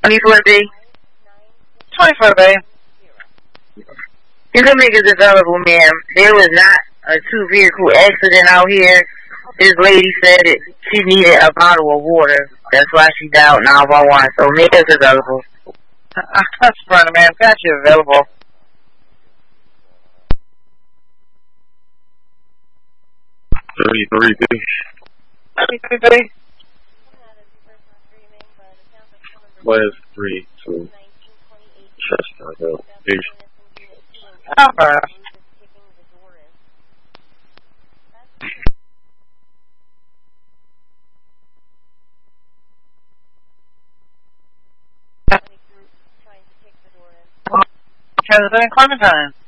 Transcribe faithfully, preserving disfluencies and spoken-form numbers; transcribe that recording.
twenty-four B. twenty-four B. You can make it available, ma'am. There was not a two vehicle accident out here. This lady said it, she needed a bottle of water. That's why she dialed nine one one. So make us available. That's fine, ma'am. Got you available. thirty-three B. thirty-three B. Class three to Chestnut Hill. Alright. Has it been Clementine?